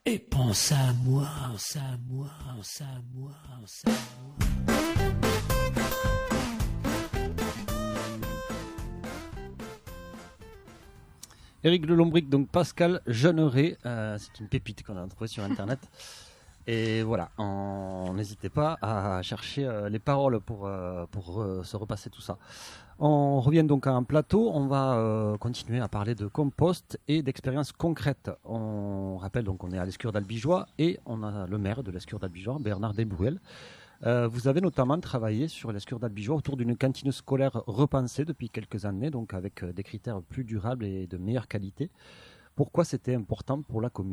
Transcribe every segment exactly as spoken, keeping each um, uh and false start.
Et pense à moi, pense à moi, pense à moi, pense à moi. Éric Lelombric, donc Pascal Jeanneret, euh, c'est une pépite qu'on a trouvée sur internet. Et voilà, on n'hésitez pas à chercher euh, les paroles pour, euh, pour euh, se repasser tout ça. On revient donc à un plateau, on va euh, continuer à parler de compost et d'expériences concrètes. On rappelle donc qu'on est à l'Escure d'Albigeois et on a le maire de l'Escure d'Albigeois, Bernard Desbouelles. Euh, vous avez notamment travaillé sur l'Escure d'Albigeois autour d'une cantine scolaire repensée depuis quelques années, donc avec euh, des critères plus durables et de meilleure qualité. Pourquoi c'était important pour la commune ?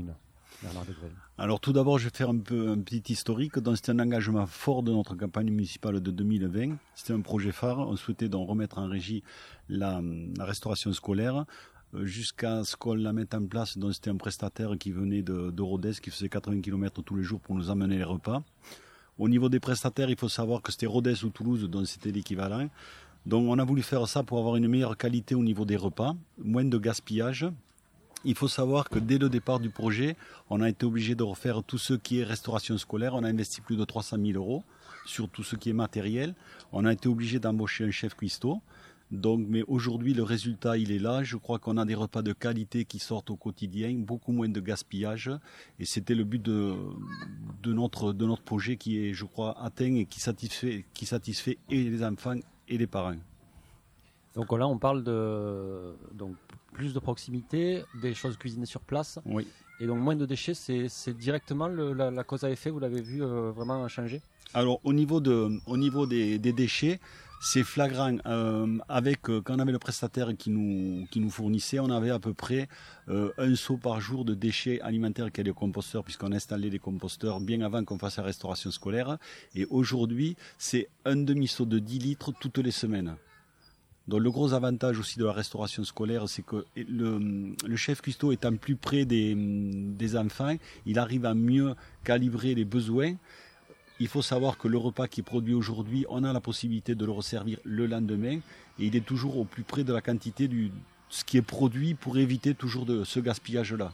Alors tout d'abord, je vais faire un peu un petit historique. Donc c'était un engagement fort de notre campagne municipale de deux mille vingt. C'était un projet phare. On souhaitait donc remettre en régie la, la restauration scolaire jusqu'à ce qu'on la mette en place. Donc c'était un prestataire qui venait de, de Rodez, qui faisait quatre-vingts kilomètres tous les jours pour nous amener les repas. Au niveau des prestataires, il faut savoir que c'était Rodez ou Toulouse, donc c'était l'équivalent. Donc on a voulu faire ça pour avoir une meilleure qualité au niveau des repas, moins de gaspillage. Il faut savoir que dès le départ du projet, on a été obligé de refaire tout ce qui est restauration scolaire. On a investi plus de trois cent mille euros sur tout ce qui est matériel. On a été obligé d'embaucher un chef cuistot. Donc, mais aujourd'hui, le résultat, il est là. Je crois qu'on a des repas de qualité qui sortent au quotidien, beaucoup moins de gaspillage. Et c'était le but de, de, notre, de notre projet qui est, je crois, atteint et qui satisfait, qui satisfait et les enfants et les parents. Donc là, on parle de donc, plus de proximité, des choses cuisinées sur place. Oui. Et donc moins de déchets, c'est, c'est directement le, la, la cause à effet, vous l'avez vu euh, vraiment changer ? Alors au niveau, de, au niveau des, des déchets, c'est flagrant. Euh, avec, euh, quand on avait le prestataire qui nous, qui nous fournissait, on avait à peu près euh, un seau par jour de déchets alimentaires qui est le composteur, puisqu'on installait les composteurs bien avant qu'on fasse la restauration scolaire. Et aujourd'hui, c'est un demi-seau de dix litres toutes les semaines. Donc le gros avantage aussi de la restauration scolaire, c'est que le, le chef cuistot étant plus près des, des enfants, il arrive à mieux calibrer les besoins. Il faut savoir que le repas qui est produit aujourd'hui, on a la possibilité de le resservir le lendemain et il est toujours au plus près de la quantité de ce qui est produit pour éviter toujours de ce gaspillage-là.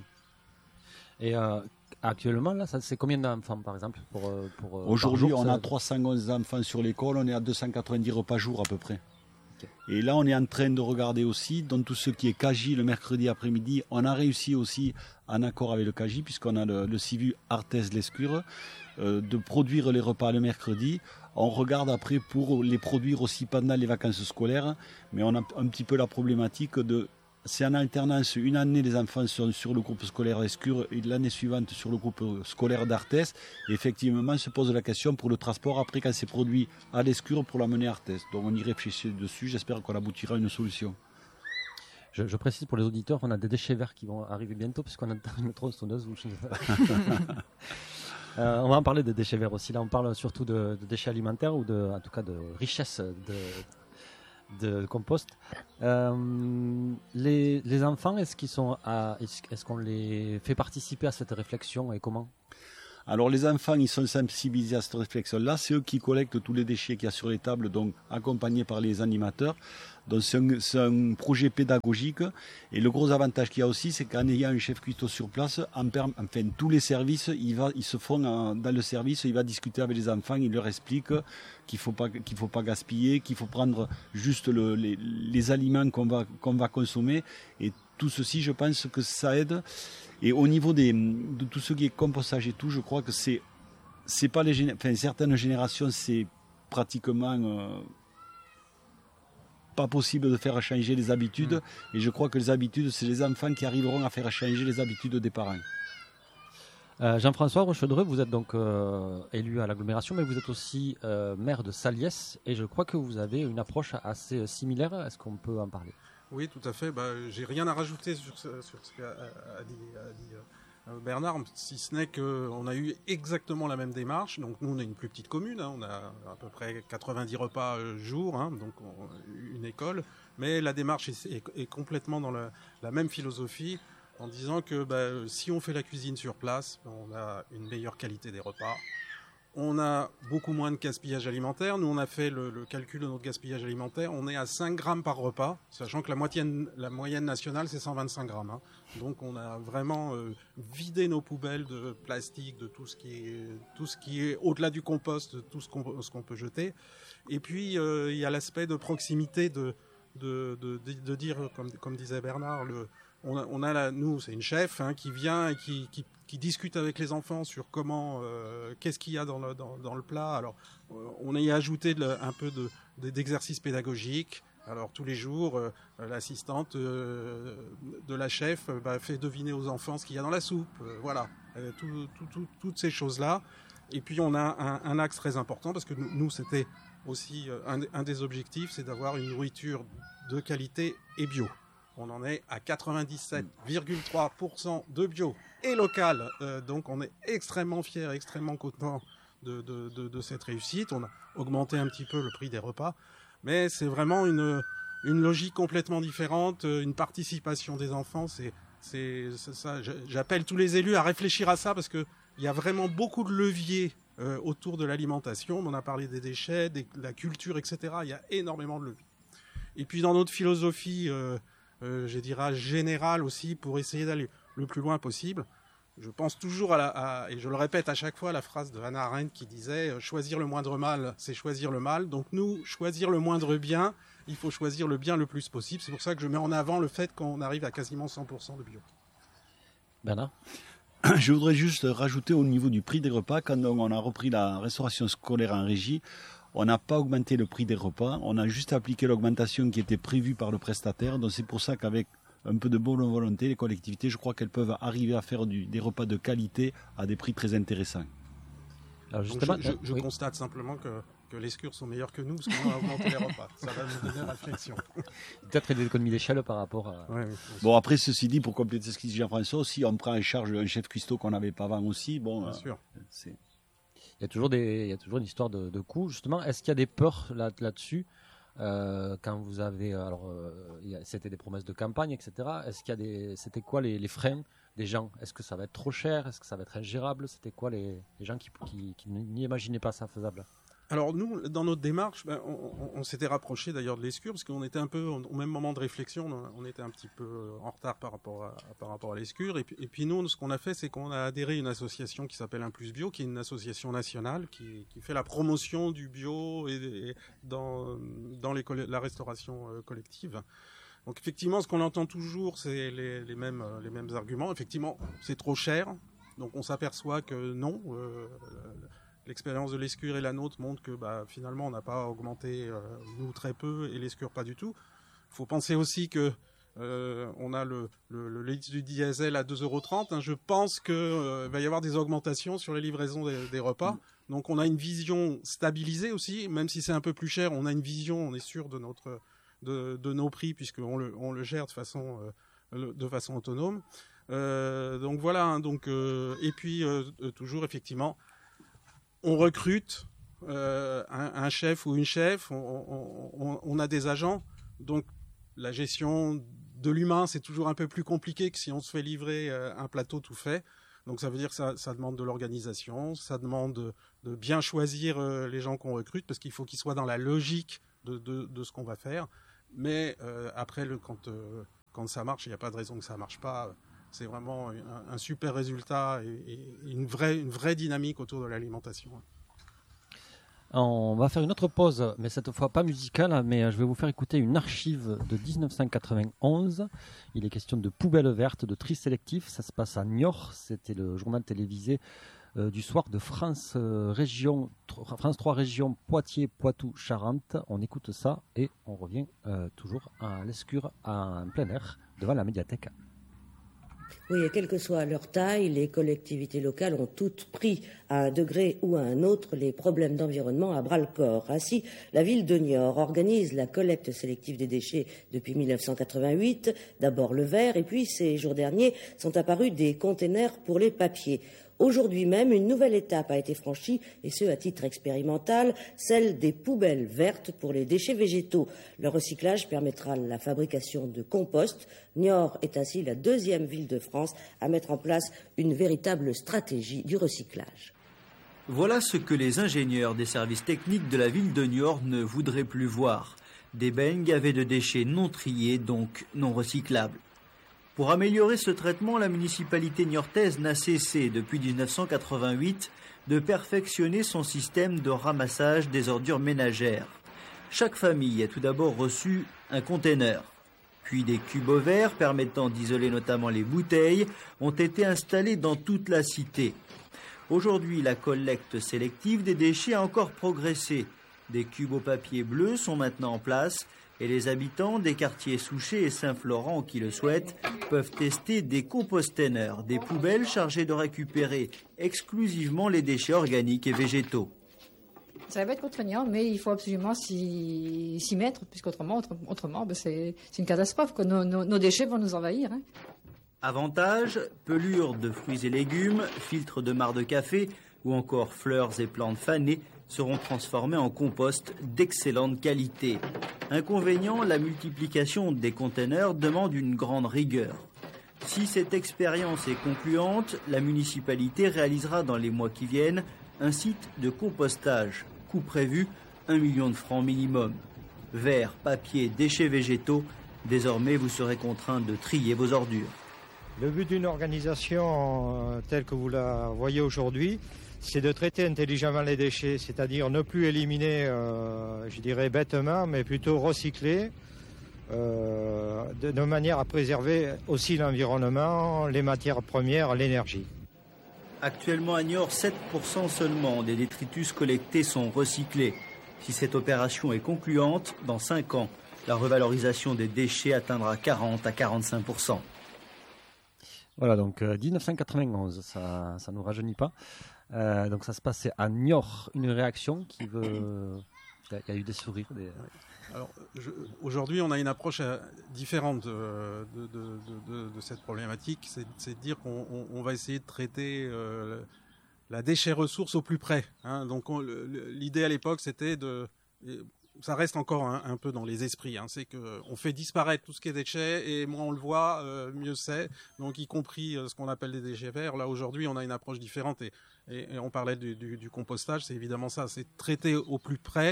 Et euh, actuellement, là, ça, c'est combien d'enfants par exemple pour, pour, aujourd'hui, par jour, on ça... a trois cent onze enfants sur l'école, on est à deux cent quatre-vingt-dix repas jour à peu près. Et là, on est en train de regarder aussi, dans tout ce qui est C A J le mercredi après-midi, on a réussi aussi, en accord avec le C A J, puisqu'on a le, le C I V U Arthez-l'Escure, euh, de produire les repas le mercredi. On regarde après pour les produire aussi pendant les vacances scolaires, mais on a un petit peu la problématique de... C'est en alternance, une année les enfants sont sur le groupe scolaire d'Escure et l'année suivante sur le groupe scolaire d'Arthez. Et effectivement, se pose la question pour le transport après quand c'est produit à l'Escure pour l'amener à Arthez. Donc on y réfléchit dessus, j'espère qu'on aboutira à une solution. Je, je précise pour les auditeurs, on a des déchets verts qui vont arriver bientôt puisqu'on a une tronçonneuse. euh, on va en parler des déchets verts aussi. Là, on parle surtout de, de déchets alimentaires ou de, en tout cas de richesse de... de compost. Euh, les, les enfants, est-ce qu'ils sont à, est-ce, est-ce qu'on les fait participer à cette réflexion et comment ? Alors les enfants, ils sont sensibilisés à cette réflexion-là. C'est eux qui collectent tous les déchets qu'il y a sur les tables, donc accompagnés par les animateurs. Donc c'est un, c'est un projet pédagogique. Et le gros avantage qu'il y a aussi, c'est qu'en ayant un chef cuistot sur place, en perm- enfin tous les services, il va, ils se font en, dans le service, il va discuter avec les enfants, il leur explique qu'il faut pas, qu'il faut pas gaspiller, qu'il faut prendre juste le, les, les aliments qu'on va, qu'on va consommer. Et tout ceci, je pense que ça aide. Et au niveau des, de tout ce qui est compostage et tout, je crois que c'est, c'est pas les géné- enfin, certaines générations, c'est pratiquement euh, pas possible de faire changer les habitudes. Mmh. Et je crois que les habitudes, c'est les enfants qui arriveront à faire changer les habitudes des parents. Euh, Jean-François Rochedreux, vous êtes donc euh, élu à l'agglomération, mais vous êtes aussi euh, maire de Saliès. Et je crois que vous avez une approche assez similaire. Est-ce qu'on peut en parler ? Oui, tout à fait. Bah, j'ai rien à rajouter sur ce, sur ce qu'a a dit, a dit euh, Bernard, si ce n'est qu'on a eu exactement la même démarche. Donc nous, on est une plus petite commune, hein, on a à peu près quatre-vingt-dix repas euh, jour, hein, donc on, une école. Mais la démarche est, est, est complètement dans le, la même philosophie, en disant que bah, si on fait la cuisine sur place, on a une meilleure qualité des repas. On a beaucoup moins de gaspillage alimentaire. Nous, on a fait le, le calcul de notre gaspillage alimentaire. On est à cinq grammes par repas, sachant que la moyenne, la moyenne nationale, c'est cent vingt-cinq grammes. Hein. Donc, on a vraiment euh, vidé nos poubelles de plastique, de tout ce qui est, tout ce qui est au-delà du compost, de tout ce qu'on, ce qu'on peut jeter. Et puis, euh, il y a l'aspect de proximité, de, de, de, de, de dire, comme, comme disait Bernard, le, on a, on a la, nous, c'est une chef hein, qui vient et qui, qui qui discute avec les enfants sur comment, euh, qu'est-ce qu'il y a dans le, dans, dans le plat. Alors, euh, on y a ajouté de, un peu de, de, d'exercices pédagogiques. Alors, tous les jours, euh, l'assistante euh, de la chef euh, bah, fait deviner aux enfants ce qu'il y a dans la soupe. Euh, voilà, euh, tout, tout, tout, toutes ces choses-là. Et puis, on a un, un axe très important, parce que nous, nous c'était aussi euh, un, un des objectifs, c'est d'avoir une nourriture de qualité et bio. On en est à quatre-vingt-dix-sept virgule trois pour cent de bio et local. Euh, donc on est extrêmement fiers, extrêmement contents de, de, de, de cette réussite. On a augmenté un petit peu le prix des repas. Mais c'est vraiment une, une logique complètement différente, une participation des enfants. C'est, c'est, c'est ça. J'appelle tous les élus à réfléchir à ça, parce qu'il y a vraiment beaucoup de leviers euh, autour de l'alimentation. On a parlé des déchets, des, de la culture, et cetera. Il y a énormément de leviers. Et puis dans notre philosophie... Euh, Euh, je dirais général aussi, pour essayer d'aller le plus loin possible. Je pense toujours à, la, à et je le répète à chaque fois, la phrase de Hannah Arendt qui disait euh, choisir le moindre mal, c'est choisir le mal. Donc nous, choisir le moindre bien, il faut choisir le bien le plus possible. C'est pour ça que je mets en avant le fait qu'on arrive à quasiment cent pour cent de bio. Bernard ? Je voudrais juste rajouter au niveau du prix des repas, quand on a repris la restauration scolaire en régie, on n'a pas augmenté le prix des repas, on a juste appliqué l'augmentation qui était prévue par le prestataire. Donc c'est pour ça qu'avec un peu de bonne volonté, les collectivités, je crois qu'elles peuvent arriver à faire du, des repas de qualité à des prix très intéressants. Alors justement, je, je, je oui. constate simplement que, que les SCUR sont meilleurs que nous, parce qu'on a augmenté les repas. Ça va nous donner réflexion. Peut-être des économies d'échelle par rapport à... Ouais, oui, bon, après, ceci dit, pour compléter ce qu'il dit Jean-François, aussi, on prend en charge un chef cuistot qu'on n'avait pas avant aussi. Bon, bien euh, sûr. C'est... Il y a toujours, des, il y a toujours une histoire de, de coût. Justement, est-ce qu'il y a des peurs là, là-dessus euh, quand vous avez... Alors, euh, il y a, c'était des promesses de campagne, et cetera. Est-ce qu'il y a des... C'était quoi les, les freins des gens ? Est-ce que ça va être trop cher ? Est-ce que ça va être ingérable ? C'était quoi les, les gens qui, qui, qui n'imaginaient pas ça faisable ? Alors nous, dans notre démarche, ben, on, on, on s'était rapproché d'ailleurs de l'ESCUR, parce qu'on était un peu au même moment de réflexion, on était un petit peu en retard par rapport à, par rapport à l'ESCUR. Et puis, et puis nous, ce qu'on a fait, c'est qu'on a adhéré à une association qui s'appelle Un Plus Bio, qui est une association nationale qui, qui fait la promotion du bio et, et dans, dans les, la restauration euh, collective. Donc effectivement, ce qu'on entend toujours, c'est les, les, mêmes, les mêmes arguments. Effectivement, c'est trop cher, donc on s'aperçoit que non. Euh, L'expérience de l'ESCUR et la nôtre montre que bah, finalement on n'a pas augmenté, euh, nous très peu, et l'ESCUR pas du tout. Il faut penser aussi que euh, on a le, le, le litre du diesel à deux euros trente. Hein. Je pense qu'il euh, va y avoir des augmentations sur les livraisons des, des repas. Mmh. Donc on a une vision stabilisée aussi, même si c'est un peu plus cher, on a une vision, on est sûr de, notre, de, de nos prix, puisqu'on le, on le gère de façon, euh, de façon autonome. Euh, donc voilà, hein, donc, euh, et puis euh, toujours effectivement... On recrute euh, un, un chef ou une chef, on, on, on, on a des agents, donc la gestion de l'humain, c'est toujours un peu plus compliqué que si on se fait livrer euh, un plateau tout fait. Donc ça veut dire que ça, ça demande de l'organisation, ça demande de, de bien choisir euh, les gens qu'on recrute, parce qu'il faut qu'ils soient dans la logique de, de, de ce qu'on va faire. Mais euh, après, le, quand, euh, quand ça marche, il n'y a pas de raison que ça ne marche pas. C'est vraiment un, un super résultat et, et une, vraie, une vraie dynamique autour de l'alimentation. On va faire une autre pause, mais cette fois pas musicale, mais je vais vous faire écouter une archive de dix-neuf cent quatre-vingt-onze. Il est question de poubelles vertes, de tri sélectif. Ça se passe à Niort. C'était le journal télévisé euh, du soir de France, euh, région, France trois Région, Poitiers, Poitou, Charente. On écoute ça et on revient euh, toujours à l'ESCUR en plein air devant la médiathèque. Oui, et quelle que soit leur taille, les collectivités locales ont toutes pris, à un degré ou à un autre, les problèmes d'environnement à bras-le-corps. Ainsi, la ville de Niort organise la collecte sélective des déchets depuis mille neuf cent quatre-vingt-huit, d'abord le verre, et puis ces jours derniers sont apparus des containers pour les papiers. Aujourd'hui même, une nouvelle étape a été franchie, et ce à titre expérimental, celle des poubelles vertes pour les déchets végétaux. Le recyclage permettra la fabrication de compost. Niort est ainsi la deuxième ville de France à mettre en place une véritable stratégie du recyclage. Voilà ce que les ingénieurs des services techniques de la ville de Niort ne voudraient plus voir. Des bennes gavées de déchets non triés, donc non recyclables. Pour améliorer ce traitement, la municipalité niortaise n'a cessé, depuis dix-neuf cent quatre-vingt-huit, de perfectionner son système de ramassage des ordures ménagères. Chaque famille a tout d'abord reçu un conteneur. Puis des cubes verts permettant d'isoler notamment les bouteilles ont été installés dans toute la cité. Aujourd'hui, la collecte sélective des déchets a encore progressé. Des cubes au papier bleu sont maintenant en place et les habitants des quartiers Souchet et Saint-Florent qui le souhaitent peuvent tester des compostenners, des poubelles chargées de récupérer exclusivement les déchets organiques et végétaux. Ça va être contraignant, mais il faut absolument s'y, s'y mettre, puisqu'autrement autrement, ben c'est, c'est une catastrophe. Quoi. Nos, nos, nos déchets vont nous envahir. Hein. Avantage, pelures de fruits et légumes, filtres de marc de café ou encore fleurs et plantes fanées seront transformés en compost d'excellente qualité. Inconvénient, la multiplication des conteneurs demande une grande rigueur. Si cette expérience est concluante, la municipalité réalisera dans les mois qui viennent un site de compostage. Coût prévu, un million de francs minimum. Verre, papier, déchets végétaux, désormais vous serez contraint de trier vos ordures. Le but d'une organisation telle que vous la voyez aujourd'hui, c'est de traiter intelligemment les déchets, c'est-à-dire ne plus éliminer, euh, je dirais bêtement, mais plutôt recycler, euh, de, de manière à préserver aussi l'environnement, les matières premières, l'énergie. Actuellement à Niort, sept pour cent seulement des détritus collectés sont recyclés. Si cette opération est concluante, dans cinq ans, la revalorisation des déchets atteindra quarante à quarante-cinq pour cent. Voilà, donc euh, dix-neuf cent quatre-vingt-onze, ça ne nous rajeunit pas. Euh, donc ça se passait à Niort, une réaction qui veut... Il y a, il y a eu des sourires. Des... Alors, je, aujourd'hui, on a une approche euh, différente de, de, de, de, de cette problématique. C'est, c'est de dire qu'on on, on va essayer de traiter euh, la déchet-ressource au plus près. Hein. Donc, on, le, l'idée à l'époque, c'était de... Ça reste encore un, un peu dans les esprits. Hein. C'est qu'on fait disparaître tout ce qui est déchets et moins on le voit, euh, mieux c'est. Donc, y compris euh, ce qu'on appelle des déchets verts. Là, aujourd'hui, on a une approche différente. Et, et, et on parlait du, du, du compostage, c'est évidemment ça. C'est traiter au plus près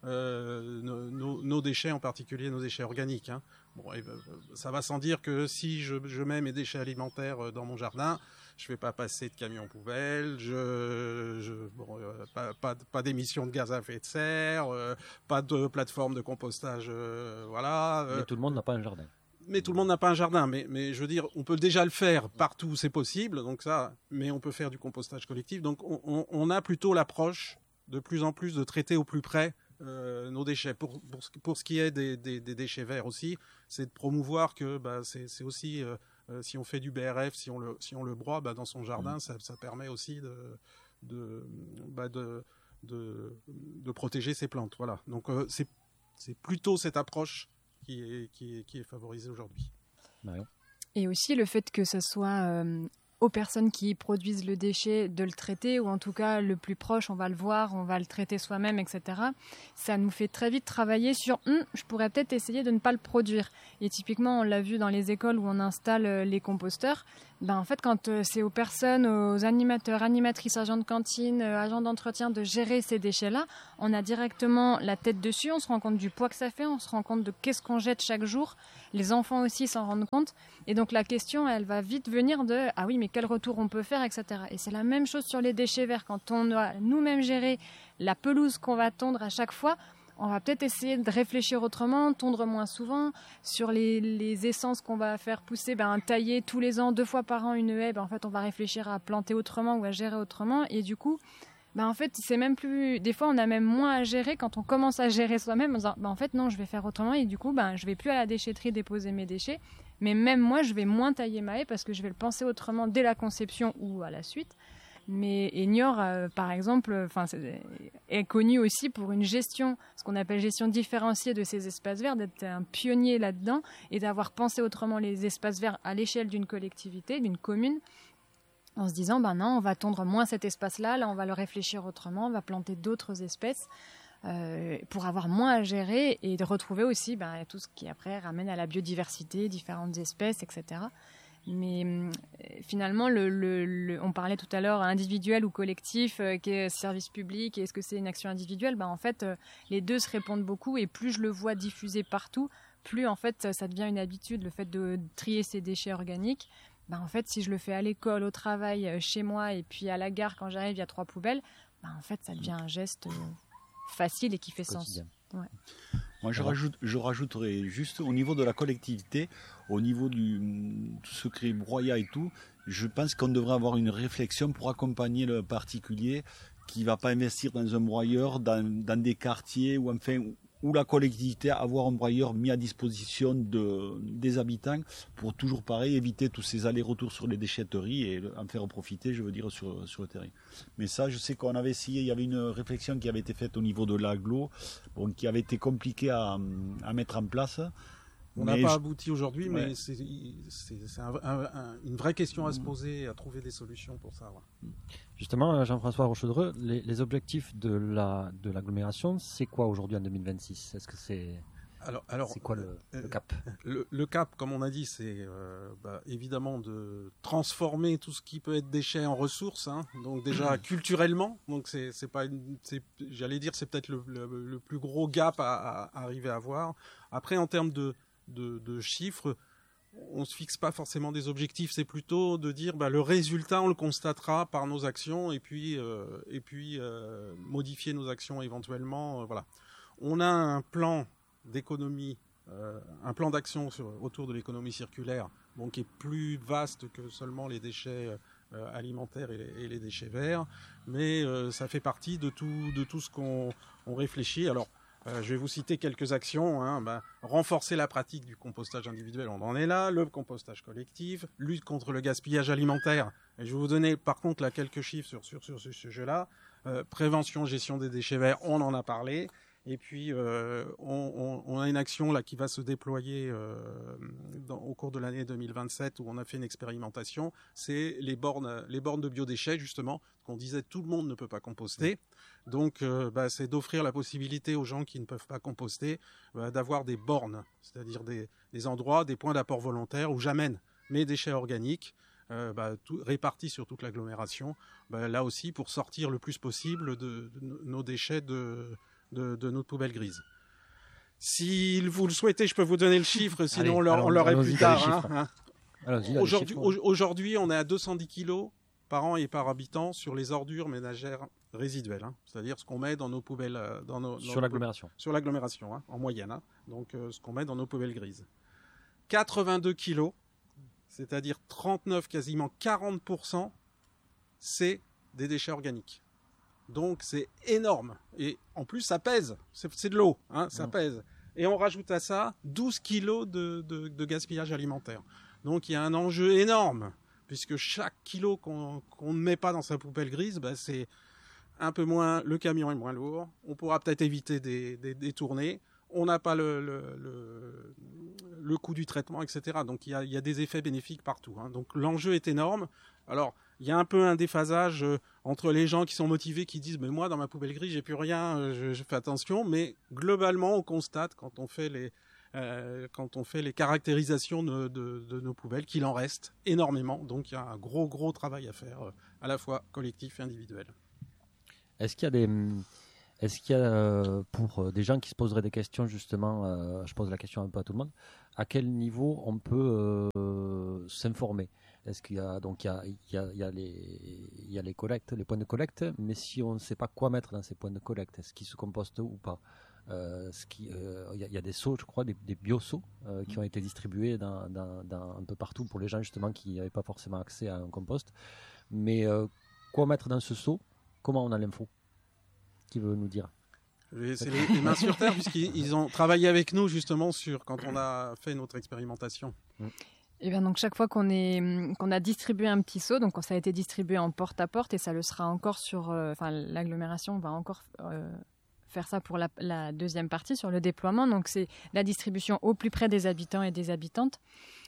Euh, nos, nos déchets, en particulier nos déchets organiques. Hein. Bon, et, euh, ça va sans dire que si je, je mets mes déchets alimentaires dans mon jardin, je ne vais pas passer de camion poubelle, je, je, bon, euh, pas, pas, pas d'émissions de gaz à effet de serre, euh, pas de plateforme de compostage, euh, voilà. Euh, Mais tout le monde n'a pas un jardin. Mais tout le monde n'a pas un jardin, mais, mais je veux dire, on peut déjà le faire partout où c'est possible, donc ça, mais on peut faire du compostage collectif. Donc on, on, on a plutôt l'approche de plus en plus de traiter au plus près Euh, nos déchets. Pour, pour, pour ce qui est des, des, des déchets verts aussi, c'est de promouvoir que bah, c'est, c'est aussi, euh, euh, si on fait du B R F, si on le, si on le broie bah, dans son jardin, mmh. ça, ça permet aussi de, de, bah, de, de, de protéger ses plantes. Voilà. Donc euh, c'est, c'est plutôt cette approche qui est, qui est, qui est favorisée aujourd'hui. Marion. Et aussi le fait que ce soit... Euh, aux personnes qui produisent le déchet de le traiter, ou en tout cas le plus proche, on va le voir, on va le traiter soi-même, et cetera. Ça nous fait très vite travailler sur hm, je pourrais peut-être essayer de ne pas le produire. Et typiquement, on l'a vu dans les écoles où on installe les composteurs. Ben, en fait, quand c'est aux personnes, aux animateurs, animatrices, agents de cantine, agents d'entretien de gérer ces déchets-là, on a directement la tête dessus, on se rend compte du poids que ça fait, on se rend compte de qu'est-ce qu'on jette chaque jour. Les enfants aussi s'en rendent compte. Et donc la question, elle va vite venir de « Ah oui, mais quel retour on peut faire ?» et cetera. Et c'est la même chose sur les déchets verts. Quand on doit nous-mêmes gérer la pelouse qu'on va tondre à chaque fois, on va peut-être essayer de réfléchir autrement, tondre moins souvent. Sur les, les essences qu'on va faire pousser, ben, tailler tous les ans, deux fois par an une haie, ben, en fait, on va réfléchir à planter autrement ou à gérer autrement. Et du coup, ben, en fait, c'est même plus... Des fois, on a même moins à gérer quand on commence à gérer soi-même en disant ben, en fait, non, je vais faire autrement. Et du coup, ben, je vais plus à la déchetterie déposer mes déchets. Mais même moi, je vais moins tailler ma haie parce que je vais le penser autrement dès la conception ou à la suite. Mais et Niort, euh, par exemple, enfin, c'est, est connu aussi pour une gestion, ce qu'on appelle gestion différenciée de ces espaces verts, d'être un pionnier là-dedans et d'avoir pensé autrement les espaces verts à l'échelle d'une collectivité, d'une commune, en se disant, ben non, on va tondre moins cet espace-là, là on va le réfléchir autrement, on va planter d'autres espèces euh, pour avoir moins à gérer et de retrouver aussi ben, tout ce qui après ramène à la biodiversité, différentes espèces, et cetera. Mais euh, finalement, le, le, le, on parlait tout à l'heure individuel ou collectif, euh, qui est service public, et est-ce que c'est une action individuelle? Ben, en fait, euh, les deux se répondent beaucoup, et plus je le vois diffusé partout, plus en fait, ça devient une habitude, le fait de trier ces déchets organiques. Ben, en fait, si je le fais à l'école, au travail, chez moi, et puis à la gare, quand j'arrive, il y a trois poubelles, ben, en fait, ça devient un geste euh, facile et qui fait sens. Ouais. Moi, je, rajoute, je rajouterais juste au niveau de la collectivité, au niveau du secret broyat et tout, je pense qu'on devrait avoir une réflexion pour accompagner le particulier qui ne va pas investir dans un broyeur, dans, dans des quartiers ou enfin où la collectivité avoir un broyeur mis à disposition de, des habitants pour toujours pareil éviter tous ces allers-retours sur les déchetteries et en faire profiter, je veux dire, sur, sur le terrain. Mais ça, je sais qu'on avait essayé, il y avait une réflexion qui avait été faite au niveau de l'agglo, bon, qui avait été compliquée à, à mettre en place. On n'a pas je... abouti aujourd'hui, ouais. mais c'est, c'est, c'est un, un, un, une vraie question à se poser et à trouver des solutions pour ça. Ouais. Justement, Jean-François Rochedreux, les, les objectifs de, la, de l'agglomération, c'est quoi aujourd'hui en deux mille vingt-six? Est-ce que c'est, alors, alors, c'est quoi le, euh, le cap le, le cap, comme on a dit, c'est euh, bah, évidemment de transformer tout ce qui peut être déchets en ressources. Hein. Donc déjà culturellement, donc c'est, c'est pas, une, c'est, j'allais dire, c'est peut-être le, le, le plus gros gap à, à, à arriver à avoir. Après, en termes de De, de chiffres, on ne se fixe pas forcément des objectifs, c'est plutôt de dire bah, le résultat on le constatera par nos actions et puis, euh, et puis euh, modifier nos actions éventuellement. Euh, voilà. On a un plan d'économie, euh, un plan d'action sur, autour de l'économie circulaire bon, qui est plus vaste que seulement les déchets euh, alimentaires et les, et les déchets verts, mais euh, ça fait partie de tout, de tout ce qu'on on réfléchit. Alors, Euh, je vais vous citer quelques actions. Hein. Ben, renforcer la pratique du compostage individuel, on en est là. Le compostage collectif, lutte contre le gaspillage alimentaire. Et je vais vous donner par contre là quelques chiffres sur, sur, sur ce sujet-là. Euh, prévention, gestion des déchets verts, on en a parlé. Et puis euh, on, on, on a une action là qui va se déployer euh, dans, au cours de l'année deux mille vingt-sept où on a fait une expérimentation. C'est les bornes, les bornes de biodéchets justement. Qu'on disait tout le monde ne peut pas composter. Donc euh, bah, c'est d'offrir la possibilité aux gens qui ne peuvent pas composter bah, d'avoir des bornes, c'est-à-dire des, des endroits, des points d'apport volontaire où j'amène mes déchets organiques euh, bah, tout, répartis sur toute l'agglomération. Bah, là aussi pour sortir le plus possible de, de nos déchets de De, de notre poubelle grise. Si vous le souhaitez, je peux vous donner le chiffre, sinon allez, on l'aurait plus tard. Hein, hein. Allons-y, aujourd'hui, aujourd'hui, on est à deux cent dix kilos par an et par habitant sur les ordures ménagères résiduelles, hein, c'est-à-dire ce qu'on met dans nos poubelles, dans nos, sur nos, l'agglomération. Sur l'agglomération, hein, en moyenne. Hein, donc euh, ce qu'on met dans nos poubelles grises. quatre-vingt-deux kilos, c'est-à-dire trente-neuf, quasiment quarante pour cent, c'est des déchets organiques. Donc c'est énorme. Et en plus ça pèse, c'est, c'est de l'eau, hein, ça mmh. pèse. Et on rajoute à ça douze kilos de, de, de gaspillage alimentaire. Donc il y a un enjeu énorme, puisque chaque kilo qu'on, qu'on ne met pas dans sa poubelle grise, bah, c'est un peu moins, le camion est moins lourd, on pourra peut-être éviter des, des, des tournées, on n'a pas le, le, le, le coût du traitement, et cetera. Donc il y a, il y a des effets bénéfiques partout. Hein. Donc l'enjeu est énorme. Alors, il y a un peu un déphasage euh, entre les gens qui sont motivés, qui disent mais moi dans ma poubelle grise j'ai plus rien, euh, je, je fais attention. Mais globalement on constate quand on fait les euh, quand on fait les caractérisations de, de, de nos poubelles qu'il en reste énormément. Donc il y a un gros gros travail à faire, euh, à la fois collectif et individuel. Est-ce qu'il y a des est-ce qu'il y a euh, pour des gens qui se poseraient des questions justement, euh, je pose la question un peu à tout le monde, à quel niveau on peut euh, s'informer? Est-ce qu'il y a donc il y a, il y a, il y a les il y a les collectes, les points de collecte, mais si on ne sait pas quoi mettre dans ces points de collecte, est-ce qu'ils se compostent ou pas? euh, ce qui, euh, il y a, il y a des seaux, je crois, des, des bio-seaux euh, qui ont été distribués dans, dans, dans un peu partout pour les gens justement qui n'avaient pas forcément accès à un compost. Mais euh, quoi mettre dans ce seau? Comment on a l'info? Qui veut nous dire? C'est les, les mains sur terre, puisqu'ils ils ont travaillé avec nous justement sur quand on a fait notre expérimentation. Mmh. Et bien donc chaque fois qu'on, est, qu'on a distribué un petit seau, donc ça a été distribué en porte-à-porte et ça le sera encore sur, euh, enfin l'agglomération va encore euh, faire ça pour la, la deuxième partie sur le déploiement. Donc c'est la distribution au plus près des habitants et des habitantes.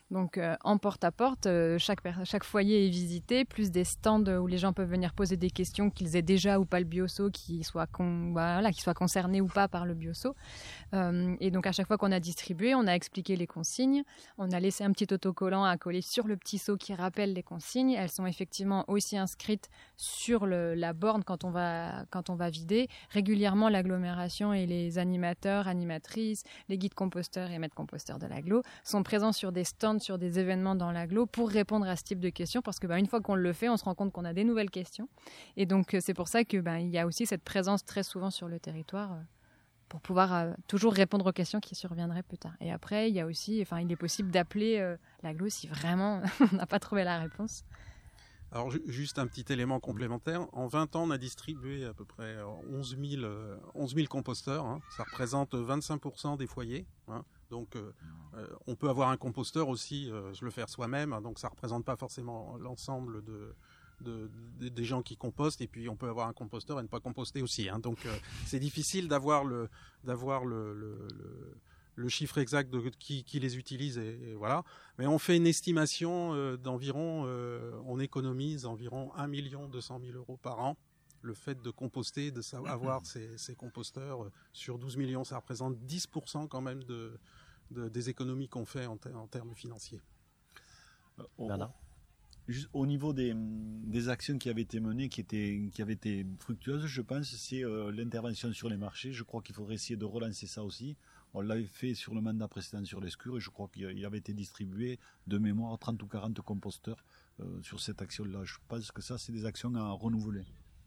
Donc euh, en porte-à-porte, euh, chaque, chaque foyer est visité, plus des stands où les gens peuvent venir poser des questions, qu'ils aient déjà ou pas le bioso, qu'ils soient, con, voilà, qu'ils soient concernés ou pas par le bioso. Euh, et donc à chaque fois qu'on a distribué, on a expliqué les consignes, on a laissé un petit autocollant à coller sur le petit seau qui rappelle les consignes. Elles sont effectivement aussi inscrites sur le, la borne quand on va, quand on va vider. Régulièrement, l'agglomération et les animateurs, animatrices, les guides composteurs et maîtres composteurs de l'agglo sont présents sur des stands, sur des événements dans l'agglo pour répondre à ce type de questions, parce que bah, une fois qu'on le fait, on se rend compte qu'on a des nouvelles questions. Et donc c'est pour ça que bah, il y a aussi cette présence très souvent sur le territoire euh, pour pouvoir euh, toujours répondre aux questions qui surviendraient plus tard. Et après, il y a aussi, enfin, il est possible d'appeler euh, l'agglo si vraiment on n'a pas trouvé la réponse. Alors juste un petit élément complémentaire, en vingt ans on a distribué à peu près onze mille composteurs, hein. Ça représente vingt-cinq pour cent des foyers, hein. Donc euh, euh, on peut avoir un composteur aussi, euh, se le faire soi-même, hein. Donc ça ne représente pas forcément l'ensemble de, de, de, des gens qui compostent, et puis on peut avoir un composteur et ne pas composter aussi, hein. Donc euh, c'est difficile d'avoir le, d'avoir le, le, le le chiffre exact de qui, qui les utilise, et, et voilà. Mais on fait une estimation euh, d'environ, euh, on économise environ un million deux cent mille euros par an. Le fait de composter, de savoir, avoir ces, ces composteurs euh, sur douze millions, ça représente dix pour cent quand même de, de, des économies qu'on fait en, ter- en termes financiers. Euh, au, juste au niveau des, des actions qui avaient été menées, qui, étaient, qui avaient été fructueuses, je pense, c'est euh, l'intervention sur les marchés. Je crois qu'il faudrait essayer de relancer ça aussi. On l'avait fait sur le mandat précédent sur l'Escure, et je crois qu'il avait été distribué de mémoire trente ou quarante composteurs euh, sur cette action-là. Je pense que ça, c'est des actions à renouveler.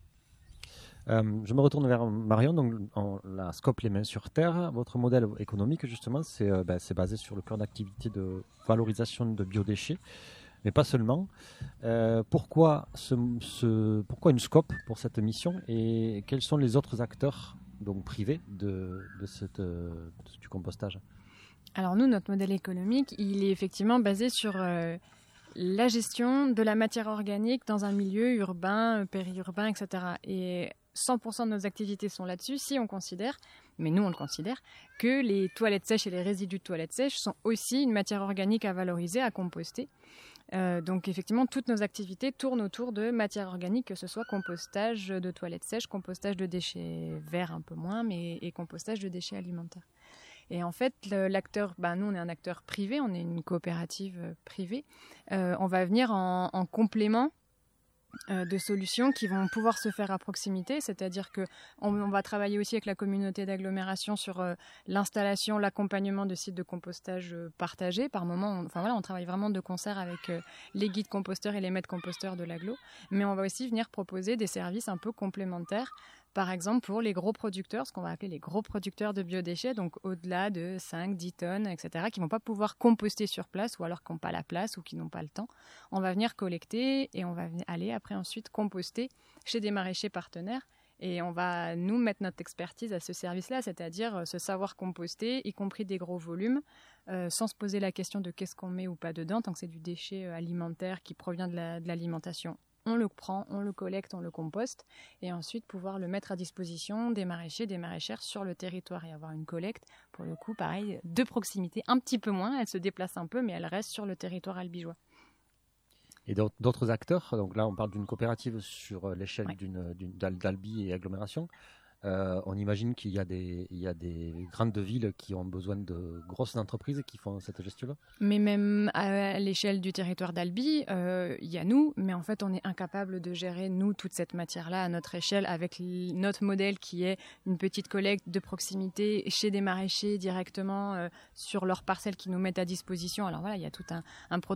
Euh, je me retourne vers Marion. Donc, on, la Scope Les Mains sur Terre, votre modèle économique, justement, c'est, euh, ben, c'est basé sur le cœur d'activité de valorisation de biodéchets, mais pas seulement. Euh, pourquoi, ce, ce, pourquoi une Scope pour cette mission, et quels sont les autres acteurs donc privé de, de cette, de, du compostage? Alors nous, notre modèle économique, il est effectivement basé sur euh, la gestion de la matière organique dans un milieu urbain, périurbain, et cetera. Et cent pour cent de nos activités sont là-dessus, si on considère, mais nous on le considère, que les toilettes sèches et les résidus de toilettes sèches sont aussi une matière organique à valoriser, à composter. Euh, donc effectivement, toutes nos activités tournent autour de matière organique, que ce soit compostage de toilettes sèches, compostage de déchets verts un peu moins, mais et compostage de déchets alimentaires. Et en fait, le, l'acteur, ben nous on est un acteur privé, on est une coopérative privée. Euh, on va venir en, en complément Euh, de solutions qui vont pouvoir se faire à proximité, c'est-à-dire que on, on va travailler aussi avec la communauté d'agglomération sur euh, l'installation, l'accompagnement de sites de compostage euh, partagés. Par moment, on, enfin voilà, on travaille vraiment de concert avec euh, les guides composteurs et les maîtres composteurs de l'agglo, mais on va aussi venir proposer des services un peu complémentaires. Par exemple, pour les gros producteurs, ce qu'on va appeler les gros producteurs de biodéchets, donc au-delà de cinq, dix tonnes, et cetera, qui ne vont pas pouvoir composter sur place, ou alors qui n'ont pas la place ou qui n'ont pas le temps. On va venir collecter et on va aller après ensuite composter chez des maraîchers partenaires. Et on va nous mettre notre expertise à ce service-là, c'est-à-dire ce savoir composter, y compris des gros volumes, euh, sans se poser la question de qu'est-ce qu'on met ou pas dedans, tant que c'est du déchet alimentaire qui provient de, la, de l'alimentation. On le prend, on le collecte, on le composte, et ensuite pouvoir le mettre à disposition des maraîchers, des maraîchères sur le territoire, et avoir une collecte, pour le coup, pareil, de proximité, un petit peu moins, elle se déplace un peu, mais elle reste sur le territoire albigeois. Et d'autres acteurs, donc là on parle d'une coopérative sur l'échelle ouais. d'une, d'une, d'Albi et agglomération. Euh, on imagine qu'il y a, des, il y a des grandes villes qui ont besoin de grosses entreprises qui font cette gestion-là. Mais même à l'échelle du territoire d'Albi, euh, il y a nous, mais en fait on est incapable de gérer, nous, toute cette matière-là à notre échelle, avec notre modèle qui est une petite collecte de proximité chez des maraîchers directement euh, sur leurs parcelles qui nous mettent à disposition. Alors voilà, il y a tout un, un